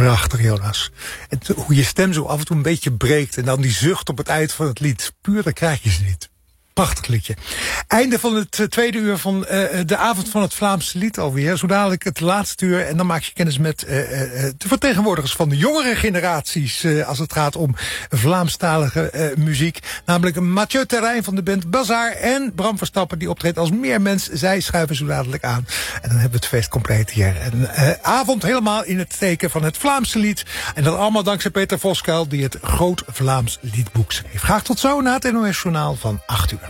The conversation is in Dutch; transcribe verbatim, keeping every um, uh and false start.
Prachtig, Jonas. En t- hoe je stem zo af en toe een beetje breekt en dan die zucht op het eind van het lied. Puur, dan krijg je ze niet. Prachtig liedje. Einde van het uh, tweede uur van uh, de avond van het Vlaamse lied alweer. Zo dadelijk het laatste uur. En dan maak je kennis met uh, uh, de vertegenwoordigers van de jongere generaties. Uh, als het gaat om Vlaamstalige uh, muziek. Namelijk Mathieu Terrein van de band Bazaar. En Bram Verstappen die optreedt als meermens. Zij schuiven zo dadelijk aan. En dan hebben we het feest compleet hier. Een uh, avond helemaal in het teken van het Vlaamse lied. En dat allemaal dankzij Peter Voskuil die het Groot Vlaams Liedboek schreef. Graag tot zo na het N O S Journaal van acht uur.